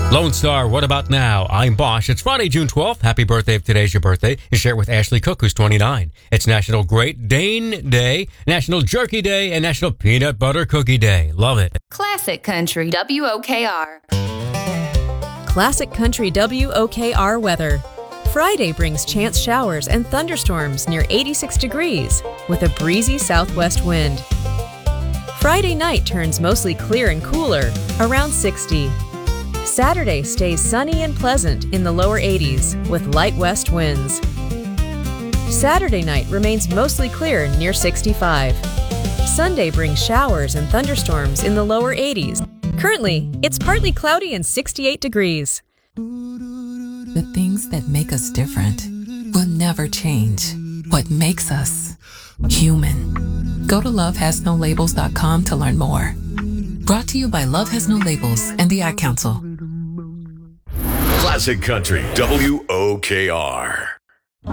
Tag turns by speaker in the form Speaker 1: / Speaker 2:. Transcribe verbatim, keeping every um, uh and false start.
Speaker 1: Lone Star, what about now? I'm Bosch. It's Friday, June twelfth. Happy birthday if today's your birthday. And share it with Ashley Cook, who's twenty-nine. It's National Great Dane Day, National Jerky Day, and National Peanut Butter Cookie Day. Love it.
Speaker 2: Classic Country W O K R.
Speaker 3: Classic Country W O K R weather. Friday brings chance showers and thunderstorms near eighty-six degrees with a breezy southwest wind. Friday night turns mostly clear and cooler, around sixty. Saturday stays sunny and pleasant in the lower eighties with light west winds. Saturday night remains mostly clear near sixty-five. Sunday brings showers and thunderstorms in the lower eighties. Currently, it's partly cloudy and sixty-eight degrees.
Speaker 4: The things that make us different will never change. What makes us human. Go to love has no labels dot com to learn more. Brought to you by Love Has No Labels and the Ad Council.
Speaker 5: Classic Country W O K R.